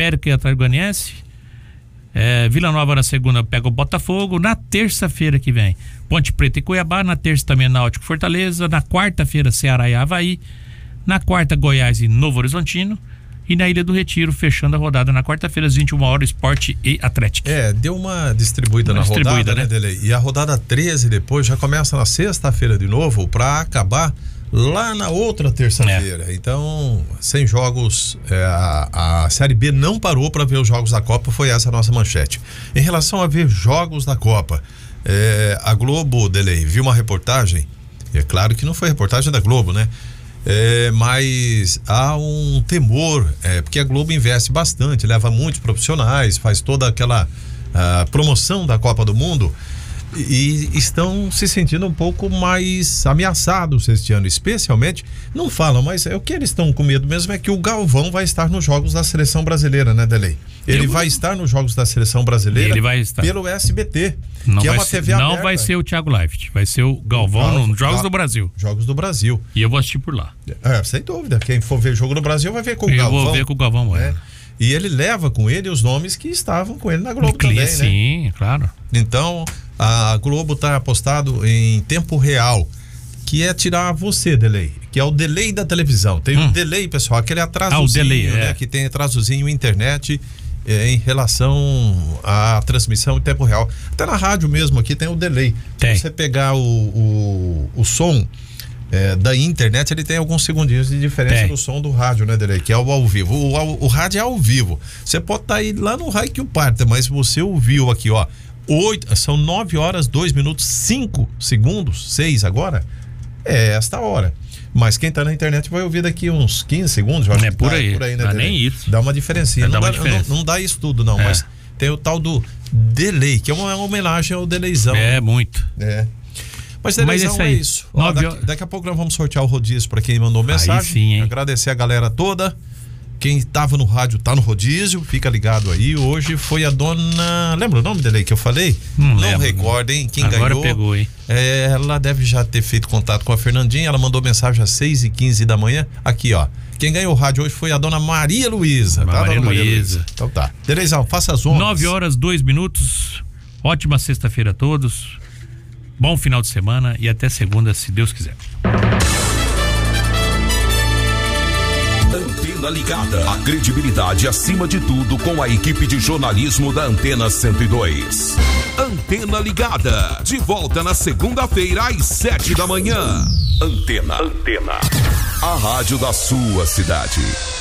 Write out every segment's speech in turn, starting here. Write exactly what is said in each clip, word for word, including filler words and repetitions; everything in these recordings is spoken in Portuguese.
América e Atlético Goianiense. É, Vila Nova na segunda pega o Botafogo. Na terça-feira que vem, Ponte Preta e Cuiabá. Na terça também Náutico e Fortaleza. Na quarta-feira, Ceará e Avaí. Na quarta, Goiás e Novo Horizontino. E na Ilha do Retiro, fechando a rodada na quarta-feira, às vinte e uma horas, Sport e Atlético. É, deu uma distribuída uma na distribuída, rodada, né, Delei? E a rodada treze depois já começa na sexta-feira de novo, para acabar lá na outra terça-feira. É. Então, sem jogos, é, a, a Série B não parou para ver os jogos da Copa, foi essa a nossa manchete. Em relação a ver jogos da Copa, é, a Globo, Delei, viu uma reportagem, é claro que não foi reportagem da Globo, né? É, mas há um temor, é, porque a Globo investe bastante, leva muitos profissionais, faz toda aquela a, promoção da Copa do Mundo, e, e estão se sentindo um pouco mais ameaçados este ano, especialmente, não falam, mas é o que eles estão com medo mesmo é que o Galvão vai estar nos jogos da Seleção Brasileira, né, Delei? Ele Eu... vai estar nos jogos da Seleção Brasileira ele vai estar. pelo S B T, não que é uma ser, T V aberta. Não vai ser o Thiago Leifert, vai ser o Galvão Galvão nos Jogos Gal... do Brasil. Jogos do Brasil. E eu vou assistir por lá. É, sem dúvida. Quem for ver jogo do Brasil vai ver com o eu Galvão. Eu vou ver com o Galvão, é. é. E ele leva com ele os nomes que estavam com ele na Globo também, né? Sim, claro. Então, a Globo está apostado em tempo real, que é tirar você, delay, que é o delay da televisão. Tem um hum. delay, pessoal, aquele atrasozinho, ah, o delay, né? É. Que tem atrasozinho internet é, em relação à transmissão em tempo real. Até na rádio mesmo aqui tem o delay. Tem. Se você pegar o, o, o som é, da internet, ele tem alguns segundinhos de diferença tem. do som do rádio, né, delay? Que é o ao vivo. O, o, o rádio é ao vivo. Você pode estar tá aí lá no Raio que o Parta, mas você ouviu aqui, ó. Oito, são nove horas, dois minutos, cinco segundos, seis agora, é esta hora. Mas quem tá na internet vai ouvir daqui uns quinze segundos, eu acho é que por tá aí, por aí, né? Dá nem isso. Dá uma diferencinha. Não, dá dá, uma diferença. Não, não dá isso tudo, não, é. Mas tem o tal do delay, que é uma homenagem ao delayzão. É, muito. É. Mas delayzão é isso. Ó, daqui, daqui a pouco nós vamos sortear o rodízio para quem mandou mensagem. Aí sim, hein? Agradecer a galera toda. Quem estava no rádio tá no rodízio, fica ligado aí. Hoje foi a dona... Lembra o nome dele que eu falei? Não, não recordo, hein? Quem Agora ganhou. pegou, hein? É, ela deve já ter feito contato com a Fernandinha. Ela mandou mensagem às seis e quinze da manhã. Aqui, ó. Quem ganhou o rádio hoje foi a dona Maria Luísa. Tá, Maria, dona Maria Luísa. Luísa. Então tá. Terezão, faça as ondas. nove horas, dois minutos. Ótima sexta-feira a todos. Bom final de semana e até segunda, se Deus quiser. Antena Ligada, a credibilidade acima de tudo com a equipe de jornalismo da Antena cento e dois. Antena Ligada, de volta na segunda-feira às sete da manhã. Antena, Antena, a rádio da sua cidade.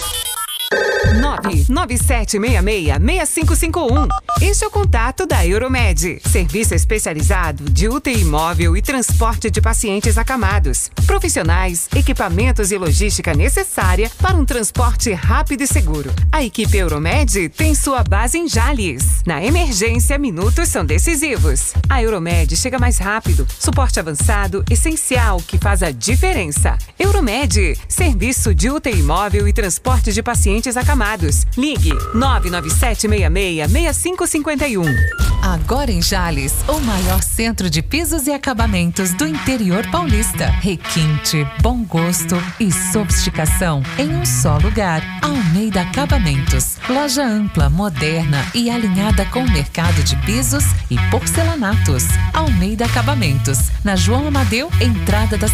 nove nove sete seis seis seis cinco cinco um. Este é o contato da Euromed, serviço especializado de U T I móvel e transporte de pacientes acamados. Profissionais, equipamentos e logística necessária para um transporte rápido e seguro. A equipe Euromed tem sua base em Jales. Na emergência, minutos são decisivos. A Euromed chega mais rápido, suporte avançado, essencial, que faz a diferença. Euromed, serviço de U T I móvel e transporte de pacientes acamados. Ligue nove nove sete seis seis seis cinco cinco um. Agora em Jales, o maior centro de pisos e acabamentos do interior paulista. Requinte, bom gosto e sofisticação em um só lugar. Almeida Acabamentos. Loja ampla, moderna e alinhada com o mercado de pisos e porcelanatos. Almeida Acabamentos. Na João Amadeu, entrada da